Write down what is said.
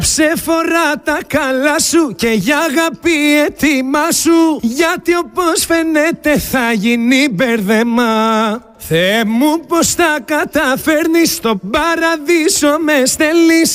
Ψεφορά τα καλά σου και για αγάπη έτοιμά σου, γιατί όπως φαίνεται θα γίνει μπέρδεμα. Θεέ μου πως τα καταφέρνεις, στον παραδείσο με στέλνεις.